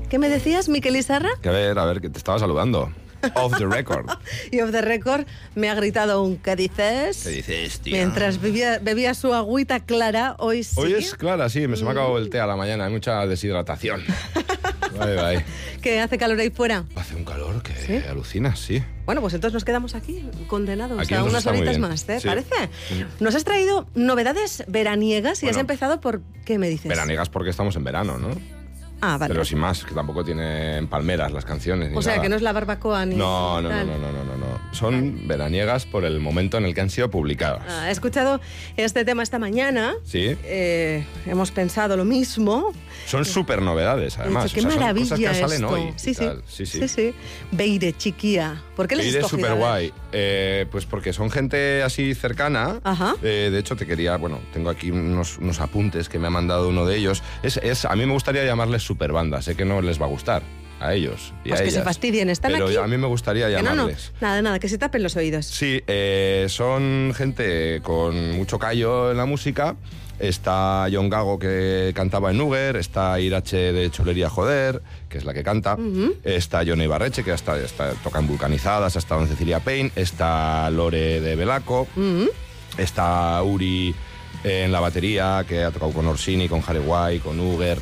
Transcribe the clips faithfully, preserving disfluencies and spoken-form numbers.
¿Qué me decías, Miquel Izarra? Que a ver, a ver, que te estaba saludando. Off the record. Y off the record me ha gritado un ¿qué dices? ¿Qué dices, tío? Mientras bebía, bebía su agüita clara, hoy sí. Hoy es clara, sí, me se me ha acabado el té a la mañana, hay mucha deshidratación. Bye, bye. ¿Que hace calor ahí fuera? Hace un calor que ¿Sí? alucinas, sí. Bueno, pues entonces nos quedamos aquí, condenados Aquí a nos unas está muy horitas bien. más, ¿te Sí. parece? Sí. Nos has traído novedades veraniegas y Bueno. has empezado por... ¿Qué me dices? Veraniegas porque estamos en verano, ¿no? Ah, vale. Pero sin más, que tampoco tienen palmeras las canciones ni O sea, nada. que no es la barbacoa ni... No, no, no, tal. no, no, no, no, no. Son veraniegas por el momento en el que han sido publicadas. Ah, he escuchado este tema esta mañana. Sí. Eh, hemos pensado lo mismo. Son súper novedades, He además. dicho, qué o sea, son maravilla cosas que salen esto. hoy. y Sí, sí. tal. sí, sí. sí, sí. Beire, chiquilla. ¿Por qué les has Beire es escogido? súper A ver. guay. Eh, pues porque son gente así cercana. Ajá. Eh, de hecho, te quería... Bueno, tengo aquí unos, unos apuntes que me ha mandado uno de ellos. Es, es, a mí me gustaría llamarles superbanda. Sé que no les va a gustar a ellos y Pues a que ellas. se fastidien, están pero aquí. a mí me gustaría Que no, no. llamarles. Nada, nada, que se tapen los oídos. Sí, eh, son gente con mucho callo en la música. Está John Gago, que cantaba en Nuger. Está Irache de Chulería Joder, que es la que canta. Uh-huh. Está Johnny Barreche, que hasta, está, toca en Vulcanizadas. Ha estado en Cecilia Payne. Está Lore de Belaco. Uh-huh. Está Uri en la batería, que ha tocado con Orsini, con Jareway, con Nuger.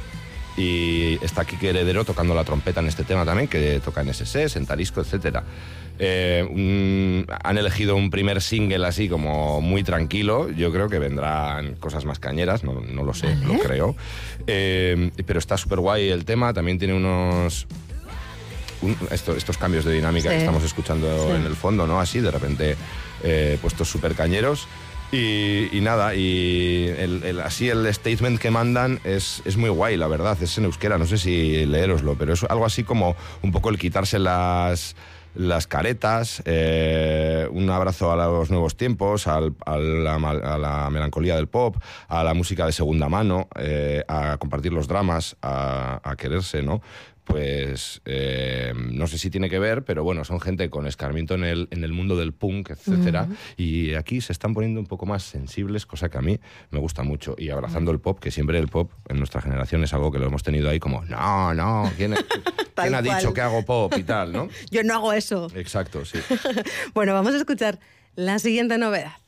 Y está Kike Heredero tocando la trompeta en este tema también, que toca en S S, en Tarisco, etcétera. Eh, un, han elegido un primer single así como muy tranquilo. Yo creo que vendrán cosas más cañeras, no, no lo sé, Vale. lo creo. Eh, pero está súper guay el tema, también tiene unos... Un, esto, estos cambios de dinámica Sí. que estamos escuchando Sí. en el fondo, ¿no? Así, de repente, eh, puestos súper cañeros. Y, y nada, y el, el, así el statement que mandan es, es muy guay, la verdad, es en euskera, no sé si leéroslo, pero es algo así como un poco el quitarse las, las caretas, eh, un abrazo a los nuevos tiempos, al, a, la, a la melancolía del pop, a la música de segunda mano, eh, a compartir los dramas, a, a quererse, ¿no? Pues eh, no sé si tiene que ver, pero bueno, son gente con escarmiento en el, en el mundo del punk, etcétera, uh-huh. Y aquí se están poniendo un poco más sensibles, cosa que a mí me gusta mucho, y abrazando el pop, que siempre el pop en nuestra generación es algo que lo hemos tenido ahí como, no, no, ¿quién, ¿quién ha dicho que hago pop y tal, no? Yo no hago eso. Exacto, sí. Bueno, vamos a escuchar la siguiente novedad.